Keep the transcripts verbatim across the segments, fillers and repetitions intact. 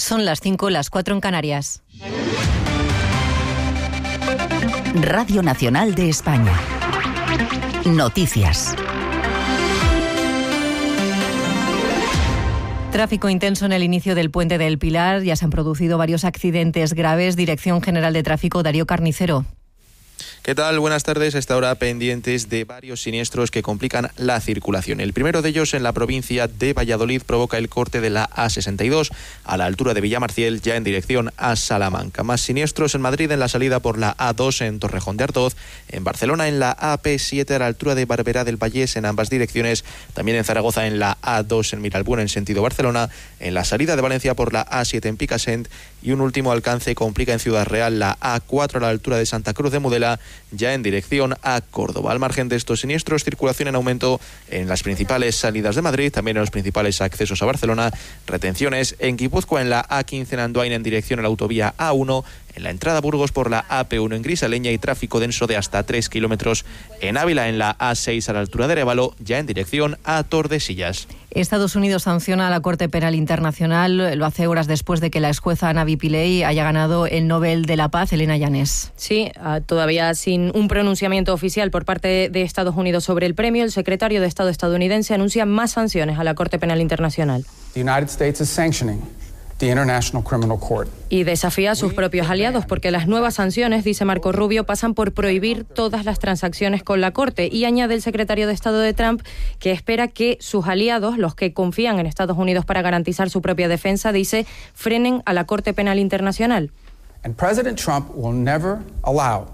Son las cinco, las cuatro en Canarias. Radio Nacional de España. Noticias. Tráfico intenso en el inicio del Puente del Pilar. Ya se han producido varios accidentes graves. Dirección General de Tráfico, Darío Carnicero. ¿Qué tal? Buenas tardes. A esta hora pendientes de varios siniestros que complican la circulación. El primero de ellos en la provincia de Valladolid provoca el corte de la A sesenta y dos a la altura de Villamarciel, ya en dirección a Salamanca. Más siniestros en Madrid en la salida por la A dos en Torrejón de Ardoz, en Barcelona en la A P siete a la altura de Barberá del Vallés en ambas direcciones, también en Zaragoza en la A dos en Miralbuena en sentido Barcelona, en la salida de Valencia por la A siete en Picassent y un último alcance complica en Ciudad Real la A cuatro a la altura de Santa Cruz de Mudela, ya en dirección a Córdoba. Al margen de estos siniestros, circulación en aumento en las principales salidas de Madrid, también en los principales accesos a Barcelona, retenciones en Guipúzcoa en la A quince en Andoain en dirección a la autovía A uno, en la entrada a Burgos por la A P uno en Grisaleña y tráfico denso de hasta tres kilómetros en Ávila en la A seis a la altura de Arévalo, ya en dirección a Tordesillas. Estados Unidos sanciona a la Corte Penal Internacional, lo hace horas después de que la exjueza Navi Pillay haya ganado el Nobel de la Paz. Elena Llanes. Sí, todavía sin un pronunciamiento oficial por parte de Estados Unidos sobre el premio, el secretario de Estado estadounidense anuncia más sanciones a la Corte Penal Internacional. The United States is sanctioning the International Criminal Court. Y desafía a sus propios aliados porque las nuevas sanciones, dice Marco Rubio, pasan por prohibir todas las transacciones con la Corte. Y añade el secretario de Estado de Trump que espera que sus aliados, los que confían en Estados Unidos para garantizar su propia defensa, dice, frenen a la Corte Penal Internacional. And President Trump will never allow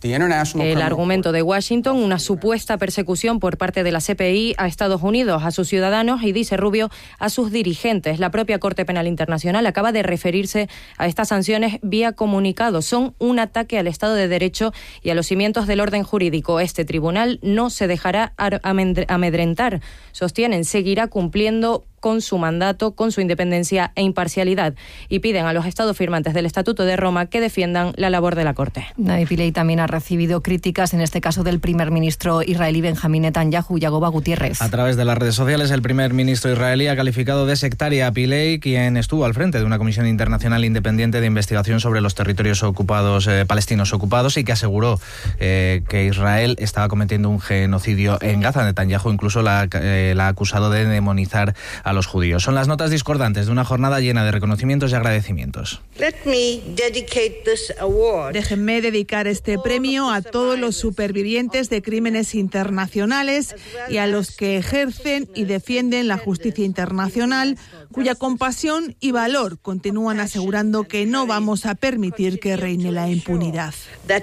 el argumento de Washington, una supuesta persecución por parte de la C P I a Estados Unidos, a sus ciudadanos y, dice Rubio, a sus dirigentes. La propia Corte Penal Internacional acaba de referirse a estas sanciones vía comunicado. Son un ataque al Estado de Derecho y a los cimientos del orden jurídico. Este tribunal no se dejará amedrentar. Sostienen, seguirá cumpliendo con su mandato, con su independencia e imparcialidad, y piden a los estados firmantes del Estatuto de Roma que defiendan la labor de la Corte. Navi Pillay también ha recibido críticas, en este caso del primer ministro israelí Benjamín Netanyahu. Yagoba Gutiérrez. A través de las redes sociales, el primer ministro israelí ha calificado de sectaria a Pillay, quien estuvo al frente de una comisión internacional independiente de investigación sobre los territorios ocupados, eh, palestinos ocupados, y que aseguró eh, que Israel estaba cometiendo un genocidio en Gaza. Netanyahu incluso la, eh, la ha acusado de demonizar a los judíos. Son las notas discordantes de una jornada llena de reconocimientos y agradecimientos. Déjenme dedicar este premio a todos los supervivientes de crímenes internacionales y a los que ejercen y defienden la justicia internacional, cuya compasión y valor continúan asegurando que no vamos a permitir que reine la impunidad.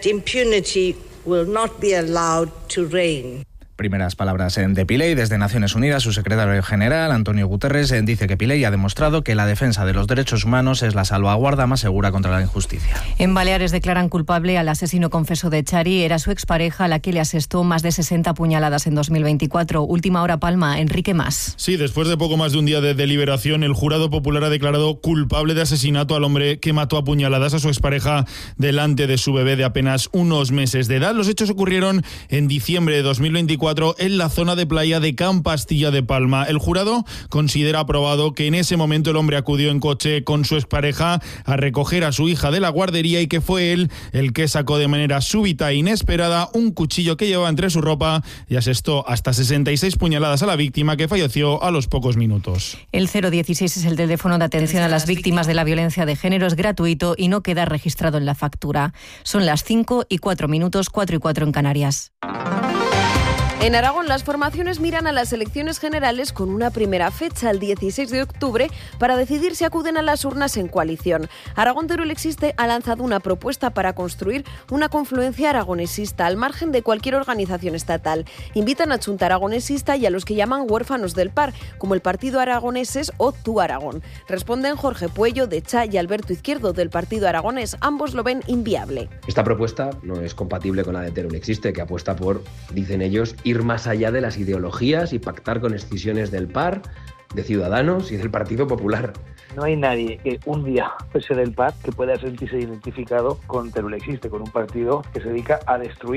Primeras palabras de Pillay desde Naciones Unidas. Su secretario general, Antonio Guterres, dice que Pillay ha demostrado que la defensa de los derechos humanos es la salvaguarda más segura contra la injusticia. En Baleares declaran culpable al asesino confeso de Chari. Era su expareja a la que le asestó más de sesenta puñaladas en dos mil veinticuatro. Última hora, Palma. Enrique Mas. Sí, después de poco más de un día de deliberación, el jurado popular ha declarado culpable de asesinato al hombre que mató a puñaladas a su expareja delante de su bebé de apenas unos meses de edad. Los hechos ocurrieron en diciembre de dos mil veinticuatro en la zona de playa de Can Pastilla de Palma. El jurado considera aprobado que en ese momento el hombre acudió en coche con su expareja a recoger a su hija de la guardería y que fue él el que sacó de manera súbita e inesperada un cuchillo que llevaba entre su ropa y asestó hasta sesenta y seis puñaladas a la víctima, que falleció a los pocos minutos. El cero dieciséis es el teléfono de atención a las víctimas de la violencia de género, es gratuito y no queda registrado en la factura. Son las cinco y cuatro minutos, cuatro y cuatro en Canarias. En Aragón, las formaciones miran a las elecciones generales con una primera fecha, el dieciséis de octubre, para decidir si acuden a las urnas en coalición. Aragón Teruel Existe ha lanzado una propuesta para construir una confluencia aragonesista al margen de cualquier organización estatal. Invitan a Chunta Aragonesista y a los que llaman huérfanos del Par, como el Partido Aragoneses o Tu Aragón. Responden Jorge Puello de Cha y Alberto Izquierdo del Partido Aragonés. Ambos lo ven inviable. Esta propuesta no es compatible con la de Teruel Existe, que apuesta por, dicen ellos, ir más allá de las ideologías y pactar con escisiones del P A R, de Ciudadanos y del Partido Popular. No hay nadie que un día fuese del P A R que pueda sentirse identificado con Teruel Existe, con un partido que se dedica a destruir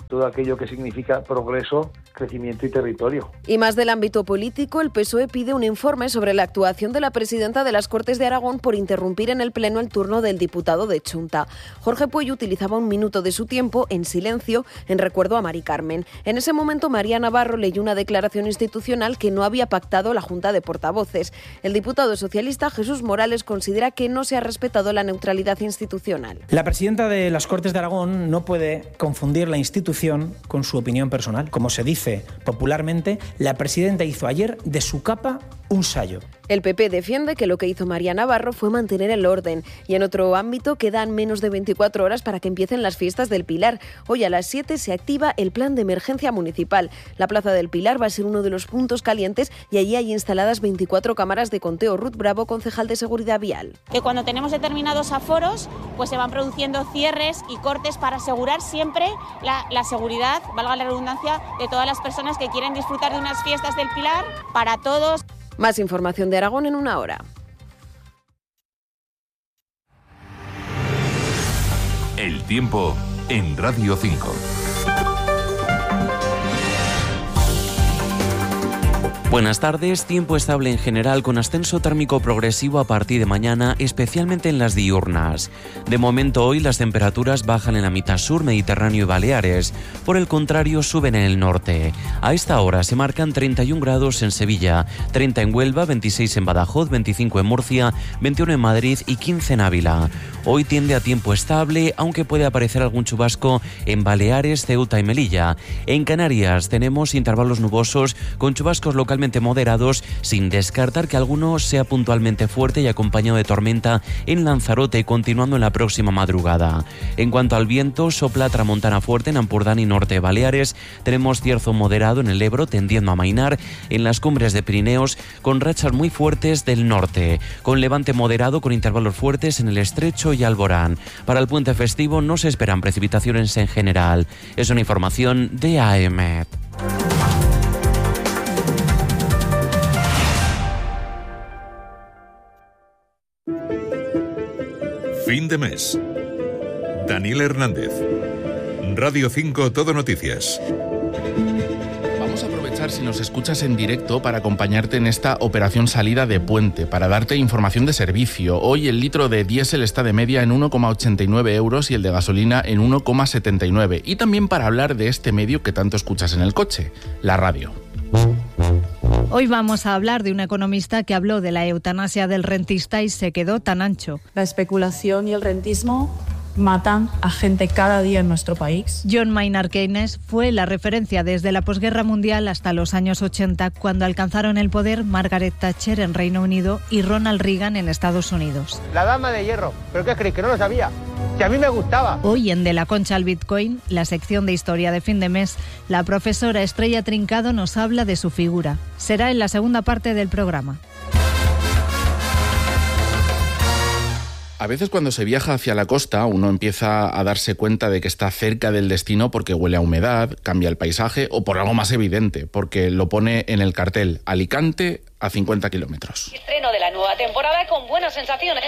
todo aquello que significa progreso, crecimiento y territorio. Y más del ámbito político, el P S O E pide un informe sobre la actuación de la presidenta de las Cortes de Aragón por interrumpir en el Pleno el turno del diputado de Chunta. Jorge Puello utilizaba un minuto de su tiempo en silencio en recuerdo a Mari Carmen. En ese momento, María Navarro leyó una declaración institucional que no había pactado la Junta de Portavoces. El diputado socialista Jesús Morales considera que no se ha respetado la neutralidad institucional. La presidenta de las Cortes de Aragón no puede confundir la institución con su opinión personal. Como se dice popularmente, la presidenta hizo ayer de su capa un sayo. El P P defiende que lo que hizo María Navarro fue mantener el orden. Y en otro ámbito, quedan menos de veinticuatro horas para que empiecen las fiestas del Pilar. Hoy a las siete se activa el plan de emergencia municipal. La Plaza del Pilar va a ser uno de los puntos calientes y allí hay instaladas veinticuatro cámaras de conteo. Ruth Bravo, concejal de Seguridad Vial. Que cuando tenemos determinados aforos, pues se van produciendo cierres y cortes para asegurar siempre la, la seguridad, valga la redundancia, de todas las personas que quieren disfrutar de unas fiestas del Pilar para todos. Más información de Aragón en una hora. El tiempo en Radio cinco. Buenas tardes, tiempo estable en general con ascenso térmico progresivo a partir de mañana, especialmente en las diurnas. De momento hoy las temperaturas bajan en la mitad sur, Mediterráneo y Baleares. Por el contrario, suben en el norte. A esta hora se marcan treinta y un grados en Sevilla, treinta en Huelva, veintiséis en Badajoz, veinticinco en Murcia, veintiuno en Madrid y quince en Ávila. Hoy tiende a tiempo estable, aunque puede aparecer algún chubasco en Baleares, Ceuta y Melilla. En Canarias tenemos intervalos nubosos con chubascos localmente moderados, sin descartar que alguno sea puntualmente fuerte y acompañado de tormenta en Lanzarote, continuando en la próxima madrugada. En cuanto al viento, sopla tramontana fuerte en Ampurdán y norte de Baleares. Tenemos cierzo moderado en el Ebro, tendiendo a amainar en las cumbres de Pirineos, con rachas muy fuertes del norte, con levante moderado con intervalos fuertes en el Estrecho y Alborán. Para el puente festivo no se esperan precipitaciones en general. Es una información de A E M E T. Fin de mes. Daniel Hernández. Radio cinco Todo Noticias. Vamos a aprovechar si nos escuchas en directo para acompañarte en esta operación salida de puente, para darte información de servicio. Hoy el litro de diésel está de media en uno coma ochenta y nueve euros y el de gasolina en uno coma setenta y nueve. Y también para hablar de este medio que tanto escuchas en el coche, la radio. Hoy vamos a hablar de un economista que habló de la eutanasia del rentista y se quedó tan ancho. La especulación y el rentismo matan a gente cada día en nuestro país. John Maynard Keynes fue la referencia desde la posguerra mundial hasta los años ochenta, cuando alcanzaron el poder Margaret Thatcher en Reino Unido y Ronald Reagan en Estados Unidos. La dama de hierro. ¿Pero qué crees? ¿Que no lo sabía? Que a mí me gustaba. Hoy en De la Concha al Bitcoin, la sección de historia de fin de mes, la profesora Estrella Trincado nos habla de su figura. Será en la segunda parte del programa. A veces cuando se viaja hacia la costa uno empieza a darse cuenta de que está cerca del destino porque huele a humedad, cambia el paisaje o por algo más evidente, porque lo pone en el cartel Alicante a cincuenta kilómetros. Estreno de la nueva temporada con buenas sensaciones.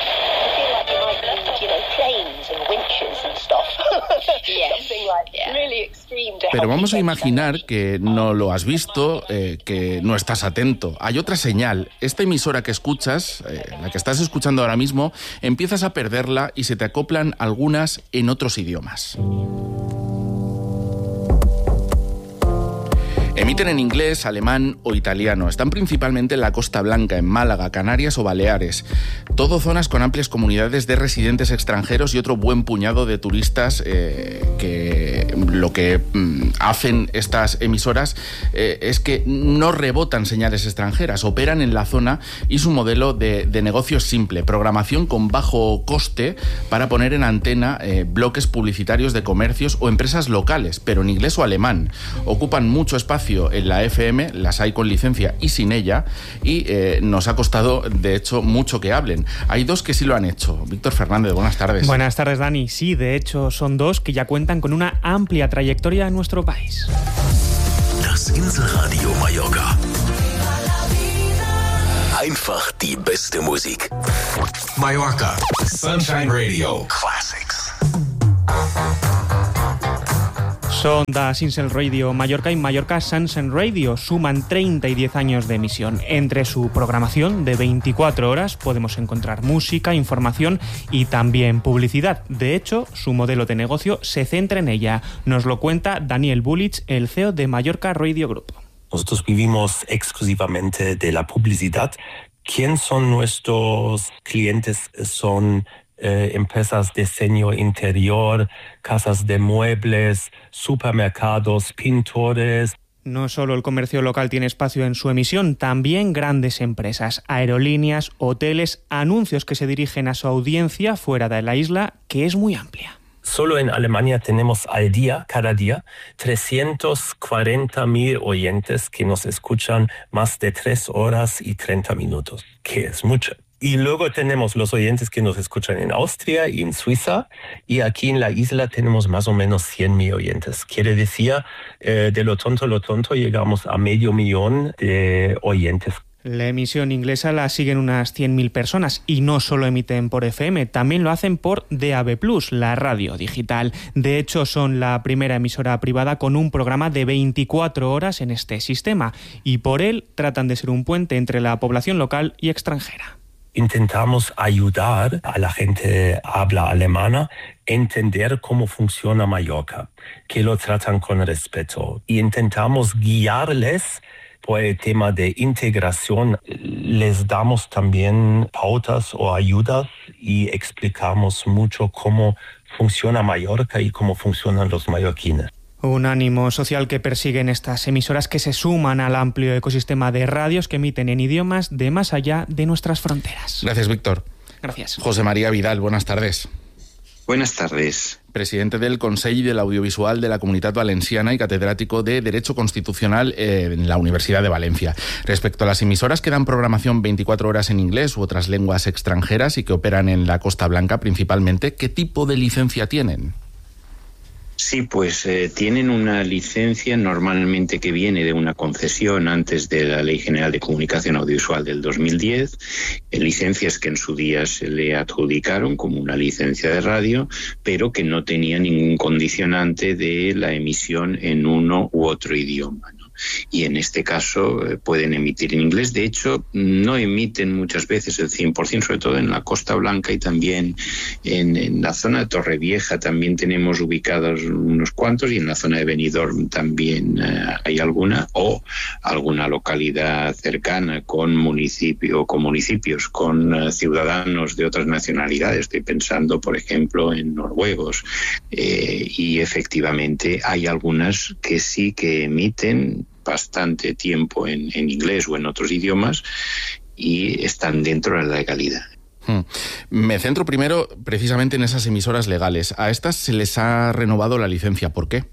Pero vamos a imaginar que no lo has visto, eh, que no estás atento. Hay otra señal. Esta emisora que escuchas, eh, la que estás escuchando ahora mismo, empiezas a perderla y se te acoplan algunas en otros idiomas. Emiten en inglés, alemán o italiano. Están principalmente en la Costa Blanca, en Málaga, Canarias o Baleares. Todo zonas con amplias comunidades de residentes extranjeros y otro buen puñado de turistas eh, que lo que mm, hacen estas emisoras eh, es que no rebotan señales extranjeras, operan en la zona y su modelo de, de negocio es simple: programación con bajo coste para poner en antena eh, bloques publicitarios de comercios o empresas locales, pero en inglés o alemán. Ocupan mucho espacio en la F M, las hay con licencia y sin ella, y eh, nos ha costado, de hecho, mucho que hablen. Hay dos que sí lo han hecho. Víctor Fernández, buenas tardes. Buenas tardes, Dani. Sí, de hecho, son dos que ya cuentan con una amplia trayectoria en nuestro país. Das Inselradio Mallorca. Einfach die beste Musik. Mallorca. Sunshine Radio. Classics. Son Da Sinsel Radio Mallorca y Mallorca Sansen Radio. Suman treinta y diez años de emisión. Entre su programación de veinticuatro horas podemos encontrar música, información y también publicidad. De hecho, su modelo de negocio se centra en ella. Nos lo cuenta Daniel Bulich, el C E O de Mallorca Radio Group. Nosotros vivimos exclusivamente de la publicidad. ¿Quién son nuestros clientes? Son eh, empresas de diseño interior, casas de muebles, supermercados, pintores. No solo el comercio local tiene espacio en su emisión, también grandes empresas, aerolíneas, hoteles, anuncios que se dirigen a su audiencia fuera de la isla, que es muy amplia. Solo en Alemania tenemos al día, cada día, trescientos cuarenta mil oyentes que nos escuchan más de tres horas y treinta minutos, que es mucho. Y luego tenemos los oyentes que nos escuchan en Austria y en Suiza, y aquí en la isla tenemos más o menos cien mil oyentes. Quiere decir, eh, de lo tonto, lo tonto, llegamos a medio millón de oyentes. La emisión inglesa la siguen unas cien mil personas y no solo emiten por F M, también lo hacen por D A B plus, la radio digital. De hecho, son la primera emisora privada con un programa de veinticuatro horas en este sistema y por él tratan de ser un puente entre la población local y extranjera. Intentamos ayudar a la gente habla alemana a entender cómo funciona Mallorca, que lo tratan con respeto, y intentamos guiarles. Por el tema de integración, les damos también pautas o ayudas y explicamos mucho cómo funciona Mallorca y cómo funcionan los mallorquines. Un ánimo social que persiguen estas emisoras que se suman al amplio ecosistema de radios que emiten en idiomas de más allá de nuestras fronteras. Gracias, Víctor. Gracias. José María Vidal, buenas tardes. Buenas tardes. Presidente del Consell del Audiovisual de la Comunitat Valenciana y catedrático de Derecho Constitucional en la Universidad de Valencia. Respecto a las emisoras que dan programación veinticuatro horas en inglés u otras lenguas extranjeras y que operan en la Costa Blanca principalmente, ¿qué tipo de licencia tienen? Sí, pues eh, tienen una licencia normalmente que viene de una concesión antes de la Ley General de Comunicación Audiovisual del dos mil diez, eh, licencias que en su día se le adjudicaron como una licencia de radio, pero que no tenía ningún condicionante de la emisión en uno u otro idioma, ¿no? Y en este caso eh, pueden emitir en inglés. De hecho, no emiten muchas veces el cien por ciento, sobre todo en la Costa Blanca y también en, en la zona de Torrevieja también tenemos ubicados unos cuantos, y en la zona de Benidorm también eh, hay alguna, o alguna localidad cercana con municipio, con municipios, con uh, ciudadanos de otras nacionalidades. Estoy pensando, por ejemplo, en noruegos, eh, y efectivamente hay algunas que sí que emiten bastante tiempo en, en inglés o en otros idiomas y están dentro de la legalidad. Hmm. Me centro primero precisamente en esas emisoras legales. A estas se les ha renovado la licencia. ¿Por qué?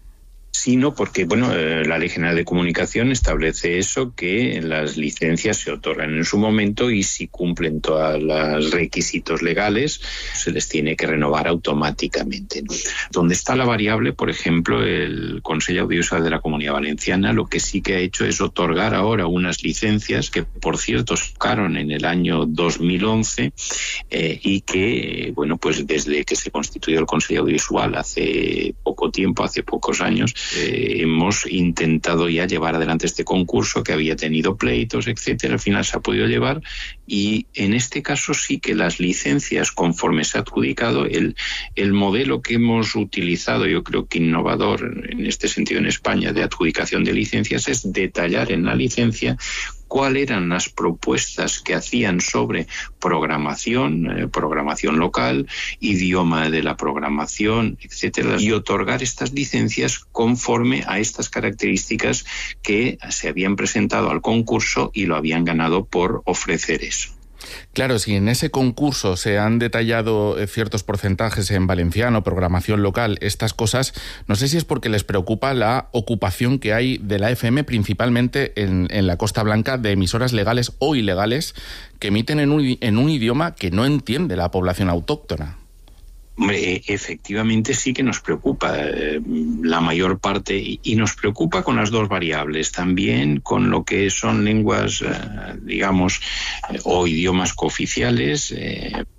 Sino porque, bueno, eh, la Ley General de Comunicación establece eso, que las licencias se otorgan en su momento y si cumplen todos los requisitos legales se les tiene que renovar automáticamente, ¿no? Donde está la variable, por ejemplo, el Consell Audiovisual de la Comunidad Valenciana lo que sí que ha hecho es otorgar ahora unas licencias que, por cierto, tocaron en el año dos mil once eh, y que, bueno, pues desde que se constituyó el Consell Audiovisual hace poco tiempo, hace pocos años, Eh, hemos intentado ya llevar adelante este concurso que había tenido pleitos, etcétera. Al final se ha podido llevar y en este caso sí que las licencias, conforme se ha adjudicado, el, el modelo que hemos utilizado, yo creo que innovador en este sentido en España, de adjudicación de licencias, es detallar en la licencia cuáles eran las propuestas que hacían sobre programación, eh, programación local, idioma de la programación, etcétera, y otorgar estas licencias conforme a estas características que se habían presentado al concurso y lo habían ganado por ofrecer eso. Claro, si en ese concurso se han detallado ciertos porcentajes en valenciano, programación local, estas cosas, no sé si es porque les preocupa la ocupación que hay de la F M, principalmente en, en la Costa Blanca, de emisoras legales o ilegales que emiten en un, en un idioma que no entiende la población autóctona. Hombre, efectivamente sí que nos preocupa eh, la mayor parte y, y nos preocupa con las dos variables, también con lo que son lenguas, eh, digamos, eh, o idiomas cooficiales, eh,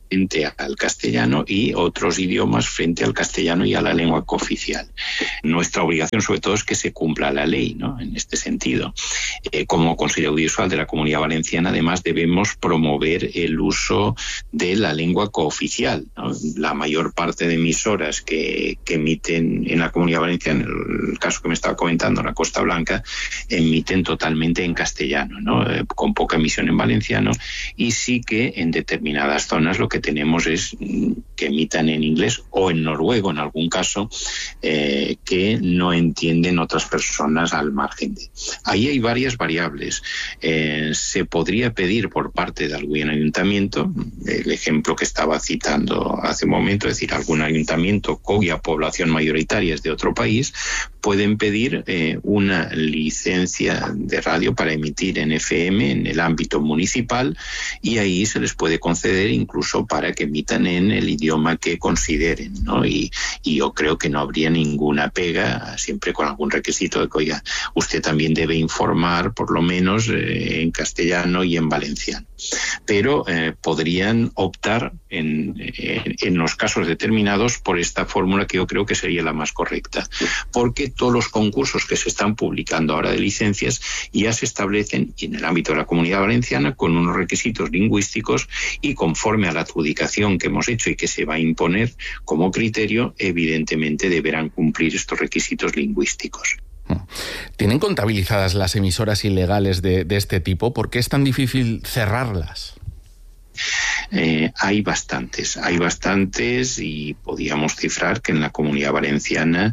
frente al castellano y otros idiomas frente al castellano y a la lengua cooficial. Nuestra obligación sobre todo es que se cumpla la ley, ¿no? En este sentido. Eh, como Consejo Audiovisual de la Comunidad Valenciana, además debemos promover el uso de la lengua cooficial, ¿no? La mayor parte de emisoras que, que emiten en la Comunidad Valenciana, en el caso que me estaba comentando, la Costa Blanca, emiten totalmente en castellano, ¿no? Eh, con poca emisión en valenciano, y sí que en determinadas zonas lo que tenemos es que emitan en inglés o en noruego en algún caso, eh, que no entienden otras personas al margen de. Ahí hay varias variables. Eh, se podría pedir por parte de algún ayuntamiento, el ejemplo que estaba citando hace un momento, es decir, algún ayuntamiento cuya población mayoritaria es de otro país, pueden pedir eh, una licencia de radio para emitir en F M en el ámbito municipal, y ahí se les puede conceder incluso para que emitan en el idioma que consideren, ¿no? Y, y yo creo que no habría ninguna pega, siempre con algún requisito de que, oiga, usted también debe informar por lo menos eh, en castellano y en valenciano. Pero eh, podrían optar en, en, en los casos determinados por esta fórmula que yo creo que sería la más correcta, porque todos los concursos que se están publicando ahora de licencias ya se establecen en el ámbito de la Comunidad Valenciana con unos requisitos lingüísticos, y conforme a la adjudicación que hemos hecho y que se va a imponer como criterio, evidentemente deberán cumplir estos requisitos lingüísticos. ¿Tienen contabilizadas las emisoras ilegales de, de este tipo? ¿Por qué es tan difícil cerrarlas? Eh, hay bastantes, hay bastantes y podíamos cifrar que en la Comunidad Valenciana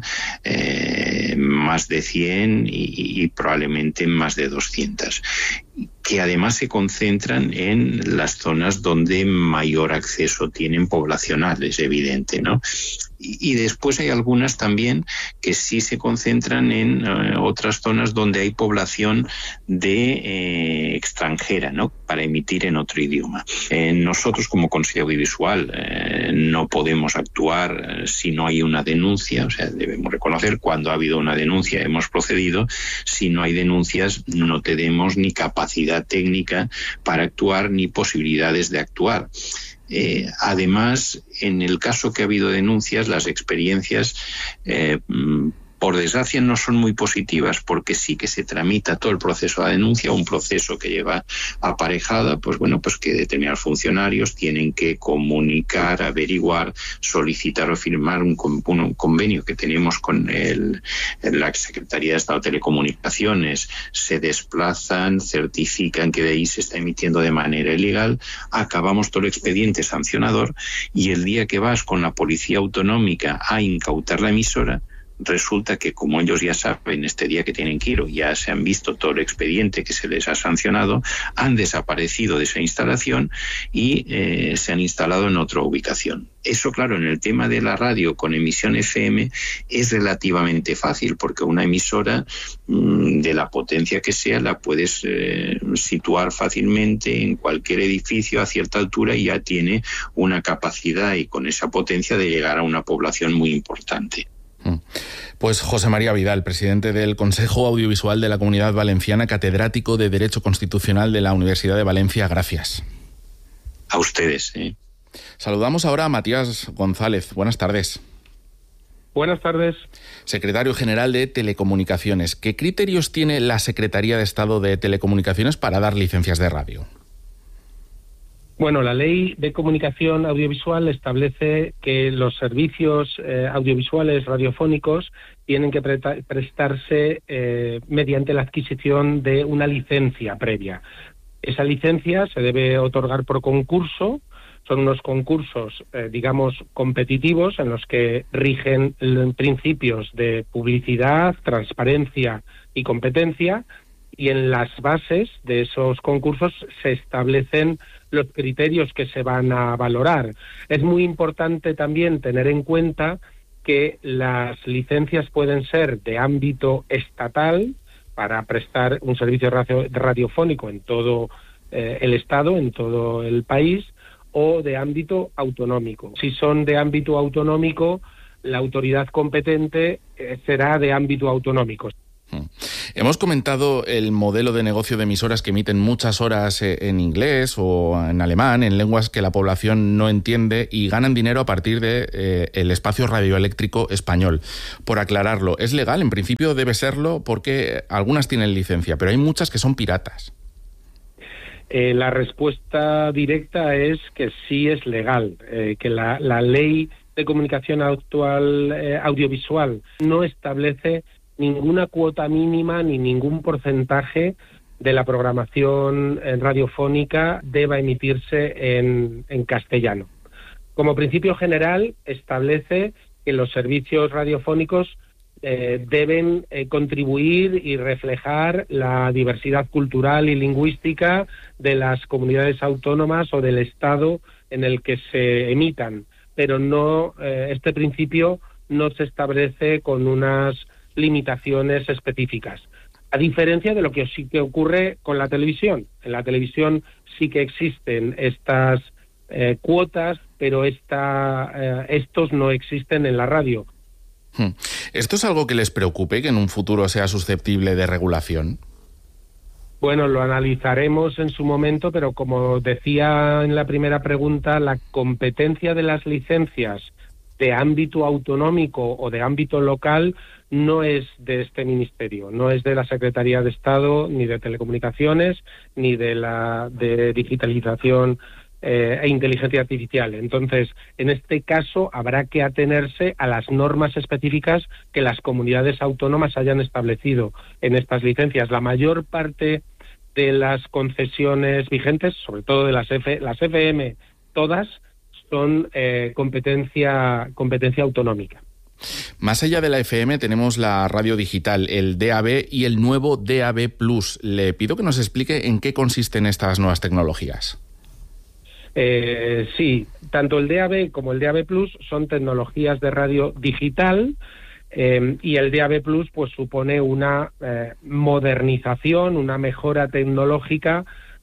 eh, más de cien y, y probablemente más de doscientas, que además se concentran en las zonas donde mayor acceso tienen poblacional, es evidente, ¿no? Y, y después hay algunas también que sí se concentran en uh, otras zonas donde hay población de eh, extranjera, ¿no? Para emitir en otro idioma. Eh, nosotros como Consejo Audiovisual eh, no podemos actuar eh, si no hay una denuncia, o sea, debemos reconocer cuando ha habido una denuncia hemos procedido. Si no hay denuncias no tenemos ni capacidad técnica para actuar ni posibilidades de actuar. Eh, además, en el caso que ha habido denuncias, las experiencias eh, por desgracia no son muy positivas, porque sí que se tramita todo el proceso de denuncia, un proceso que lleva aparejada, pues bueno, pues que determinados funcionarios tienen que comunicar, averiguar, solicitar o firmar un, un convenio que tenemos con el, la Secretaría de Estado de Telecomunicaciones, se desplazan, certifican que de ahí se está emitiendo de manera ilegal, acabamos todo el expediente sancionador, y el día que vas con la Policía Autonómica a incautar la emisora, resulta que como ellos ya saben este día que tienen que ir, o ya se han visto todo el expediente que se les ha sancionado, han desaparecido de esa instalación y eh, se han instalado en otra ubicación. Eso, claro, en el tema de la radio con emisión F M es relativamente fácil, porque una emisora mmm, de la potencia que sea la puedes eh, situar fácilmente en cualquier edificio a cierta altura y ya tiene una capacidad y con esa potencia de llegar a una población muy importante. Pues José María Vidal, presidente del Consejo Audiovisual de la Comunidad Valenciana, catedrático de Derecho Constitucional de la Universidad de Valencia, gracias. A ustedes. ¿eh? Saludamos ahora a Matías González. Buenas tardes. Buenas tardes. Secretario General de Telecomunicaciones. ¿Qué criterios tiene la Secretaría de Estado de Telecomunicaciones para dar licencias de radio? Bueno, la Ley de Comunicación Audiovisual establece que los servicios eh, audiovisuales radiofónicos tienen que pre- prestarse eh, mediante la adquisición de una licencia previa. Esa licencia se debe otorgar por concurso. Son unos concursos, eh, digamos, competitivos en los que rigen principios de publicidad, transparencia y competencia, y en las bases de esos concursos se establecen los criterios que se van a valorar. Es muy importante también tener en cuenta que las licencias pueden ser de ámbito estatal para prestar un servicio radio, radiofónico en todo eh, el Estado, en todo el país, o de ámbito autonómico. Si son de ámbito autonómico, la autoridad competente eh, será de ámbito autonómico. Hemos comentado el modelo de negocio de emisoras que emiten muchas horas en inglés o en alemán, en lenguas que la población no entiende, y ganan dinero a partir de eh, el espacio radioeléctrico español. Por aclararlo, ¿es legal? En principio debe serlo porque algunas tienen licencia, pero hay muchas que son piratas. Eh, la respuesta directa es que sí es legal, eh, que la, la ley de comunicación actual eh, audiovisual no establece ninguna cuota mínima ni ningún porcentaje de la programación radiofónica deba emitirse en, en castellano. Como principio general, establece que los servicios radiofónicos eh, deben eh, contribuir y reflejar la diversidad cultural y lingüística de las comunidades autónomas o del Estado en el que se emitan, pero no eh, este principio no se establece con unas limitaciones específicas. A diferencia de lo que sí que ocurre con la televisión. En la televisión sí que existen estas eh, cuotas, pero esta, eh, estos no existen en la radio. ¿Esto es algo que les preocupe, que en un futuro sea susceptible de regulación? Bueno, lo analizaremos en su momento, pero como decía en la primera pregunta, la competencia de las licencias de ámbito autonómico o de ámbito local no es de este ministerio, no es de la Secretaría de Estado, ni de Telecomunicaciones, ni de la de Digitalización eh, e Inteligencia Artificial. Entonces, en este caso, habrá que atenerse a las normas específicas que las comunidades autónomas hayan establecido en estas licencias. La mayor parte de las concesiones vigentes, sobre todo de las, F, las F M, todas, son eh, competencia, competencia autonómica. Más allá de la F M tenemos la radio digital, el D A B y el nuevo D A B plus. Le pido que nos explique en qué consisten estas nuevas tecnologías. Eh, sí, tanto el D A B como el D A B plus son tecnologías de radio digital eh, y el D A B plus pues supone una eh, modernización, una mejora tecnológica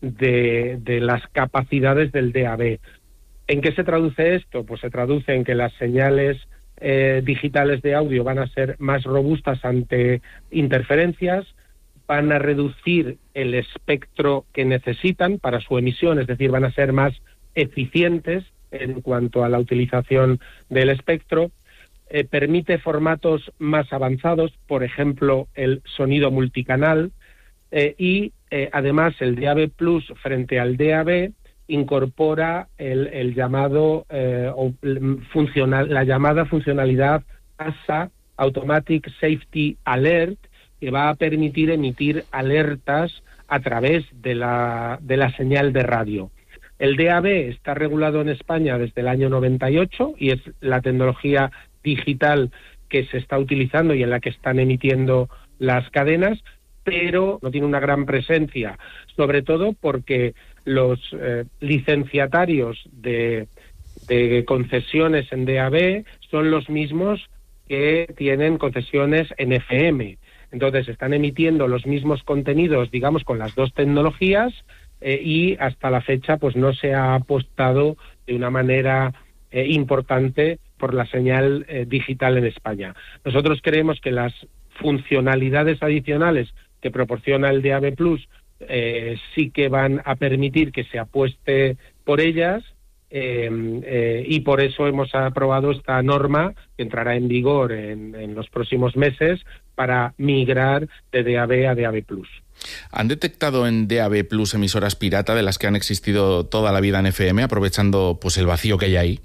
de, de las capacidades del D A B. ¿En qué se traduce esto? Pues se traduce en que las señales eh, digitales de audio van a ser más robustas ante interferencias, van a reducir el espectro que necesitan para su emisión, es decir, van a ser más eficientes en cuanto a la utilización del espectro, eh, permite formatos más avanzados, por ejemplo, el sonido multicanal, eh, y eh, además el D A B plus frente al D A B incorpora el, el llamado eh, o, funcional, la llamada funcionalidad A S A, Automatic Safety Alert, que va a permitir emitir alertas a través de la, de la señal de radio. El D A B está regulado en España desde el año noventa y ocho y es la tecnología digital que se está utilizando y en la que están emitiendo las cadenas, pero no tiene una gran presencia, sobre todo porque los eh, licenciatarios de, de concesiones en D A B son los mismos que tienen concesiones en F M. Entonces están emitiendo los mismos contenidos, digamos, con las dos tecnologías eh, y hasta la fecha pues no se ha apostado de una manera eh, importante por la señal eh, digital en España. Nosotros creemos que las funcionalidades adicionales que proporciona el D A B plus eh, sí que van a permitir que se apueste por ellas eh, eh, y por eso hemos aprobado esta norma que entrará en vigor en, en los próximos meses para migrar de D A B a D A B plus. ¿Han detectado en D A B plus emisoras pirata de las que han existido toda la vida en F M, aprovechando pues el vacío que hay ahí?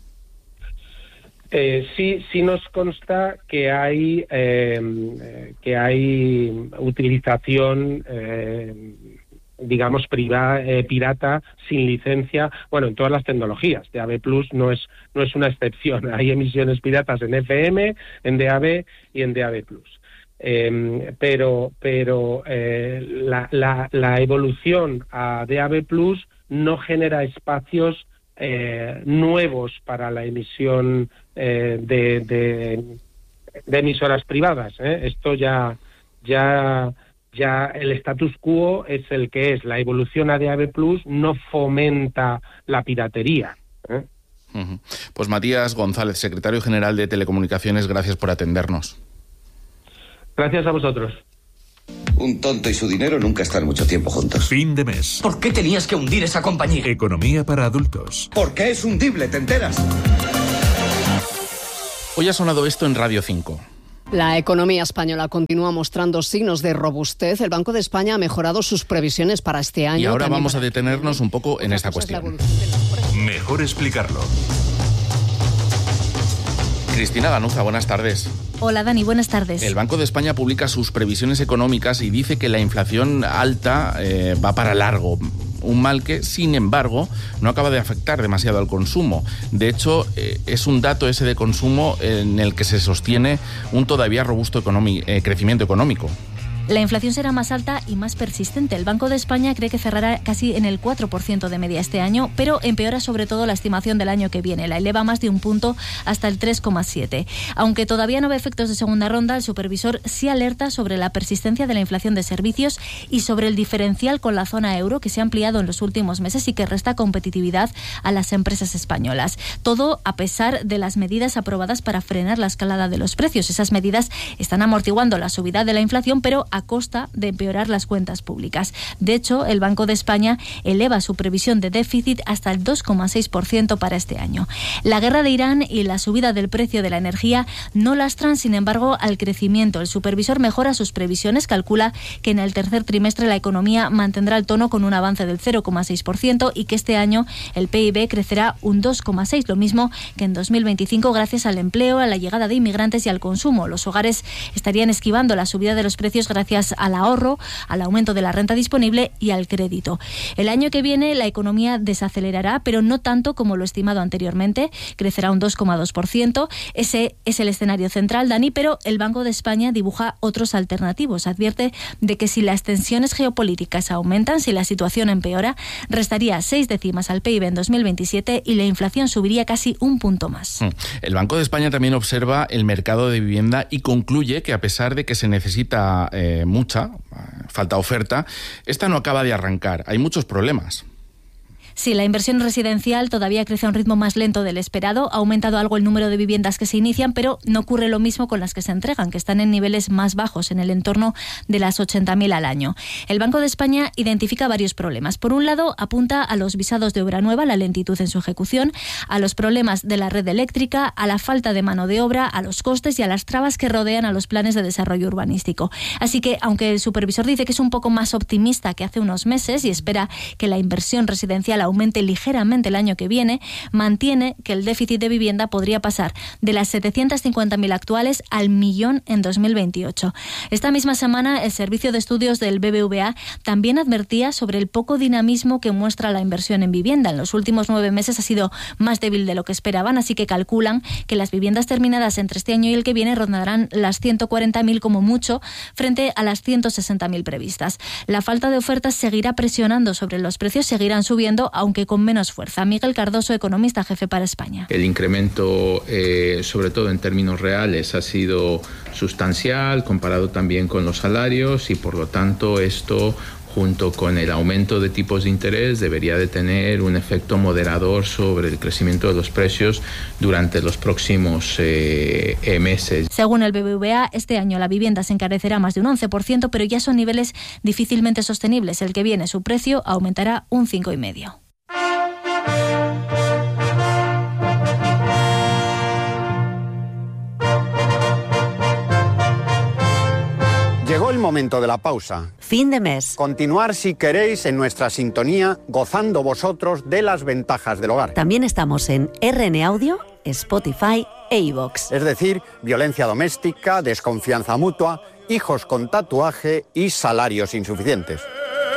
Eh, sí, sí nos consta que hay eh, que hay utilización, eh, digamos, privada, eh, pirata, sin licencia, bueno, en todas las tecnologías. D A B plus no es no es una excepción. Hay emisiones piratas en F M, en D A B y en D A B plus. Eh, pero pero eh, la, la, la evolución a D A B plus no genera espacios Eh, nuevos para la emisión eh, de, de, de emisoras privadas. ¿eh? Esto ya, ya, ya el status quo es el que es. La evolución a D A B plus no fomenta la piratería. ¿eh? Uh-huh. Pues Matías González, secretario general de Telecomunicaciones, gracias por atendernos. Gracias a vosotros. Un tonto y su dinero nunca están mucho tiempo juntos. Fin de mes. ¿Por qué tenías que hundir esa compañía? Economía para adultos. Porque es hundible, ¿te enteras? Hoy ha sonado esto en Radio cinco. La economía española continúa mostrando signos de robustez. El Banco de España ha mejorado sus previsiones para este año. Y ahora También vamos para... a detenernos un poco en esta cuestión. Mejor explicarlo. Cristina Ganuza, buenas tardes. Hola Dani, buenas tardes. El Banco de España publica sus previsiones económicas y dice que la inflación alta eh, va para largo. Un mal que, sin embargo, no acaba de afectar demasiado al consumo. De hecho, eh, es un dato ese de consumo en el que se sostiene un todavía robusto economi- eh, crecimiento económico. La inflación será más alta y más persistente. El Banco de España cree que cerrará casi en el cuatro por ciento de media este año, pero empeora sobre todo la estimación del año que viene. La eleva más de un punto hasta el tres coma siete. Aunque todavía no ve efectos de segunda ronda, el supervisor sí alerta sobre la persistencia de la inflación de servicios y sobre el diferencial con la zona euro que se ha ampliado en los últimos meses y que resta competitividad a las empresas españolas. Todo a pesar de las medidas aprobadas para frenar la escalada de los precios. Esas medidas están amortiguando la subida de la inflación, pero a costa de empeorar las cuentas públicas. De hecho, el Banco de España eleva su previsión de déficit hasta el dos coma seis por ciento para este año. La guerra de Irán y la subida del precio de la energía no lastran, sin embargo, al crecimiento. El supervisor mejora sus previsiones, calcula que en el tercer trimestre la economía mantendrá el tono con un avance del cero coma seis por ciento y que este año el P I B crecerá un dos coma seis por ciento, lo mismo que en dos mil veinticinco gracias al empleo, a la llegada de inmigrantes y al consumo. Los hogares estarían esquivando la subida de los precios gracias al ahorro, al aumento de la renta disponible y al crédito. El año que viene la economía desacelerará, pero no tanto como lo estimado anteriormente, crecerá un dos coma dos por ciento. Ese es el escenario central, Dani, pero el Banco de España dibuja otros alternativos. Advierte de que si las tensiones geopolíticas aumentan, si la situación empeora, restaría seis décimas al P I B en dos mil veintisiete y la inflación subiría casi un punto más. El Banco de España también observa el mercado de vivienda y concluye que a pesar de que se necesita eh, mucha, falta oferta, esta no acaba de arrancar. Hay muchos problemas. Sí, la inversión residencial todavía crece a un ritmo más lento del esperado. Ha aumentado algo el número de viviendas que se inician, pero no ocurre lo mismo con las que se entregan, que están en niveles más bajos, en el entorno de las ochenta mil al año. El Banco de España identifica varios problemas. Por un lado, apunta a los visados de obra nueva, la lentitud en su ejecución, a los problemas de la red eléctrica, a la falta de mano de obra, a los costes y a las trabas que rodean a los planes de desarrollo urbanístico. Así que, aunque el supervisor dice que es un poco más optimista que hace unos meses y espera que la inversión residencial aumente ligeramente el año que viene, mantiene que el déficit de vivienda podría pasar de las setecientas cincuenta mil actuales al millón en dos mil veintiocho. Esta misma semana, el Servicio de Estudios del B B V A también advertía sobre el poco dinamismo que muestra la inversión en vivienda. En los últimos nueve meses ha sido más débil de lo que esperaban, así que calculan que las viviendas terminadas entre este año y el que viene rondarán las ciento cuarenta mil como mucho, frente a las ciento sesenta mil previstas. La falta de ofertas seguirá presionando sobre los precios, seguirán subiendo, aunque con menos fuerza. Miguel Cardoso, economista jefe para España. El incremento, eh, sobre todo en términos reales, ha sido sustancial, comparado también con los salarios, y por lo tanto esto, junto con el aumento de tipos de interés, debería de tener un efecto moderador sobre el crecimiento de los precios durante los próximos eh, meses. Según el B B V A, este año la vivienda se encarecerá más de un once por ciento, pero ya son niveles difícilmente sostenibles. El que viene, su precio aumentará un cinco coma cinco por ciento. Llegó el momento de la pausa. Fin de mes. Continuar, si queréis, en nuestra sintonía, gozando vosotros de las ventajas del hogar. También estamos en R N Audio, Spotify e iVoox. Es decir, violencia doméstica, desconfianza mutua, hijos con tatuaje y salarios insuficientes.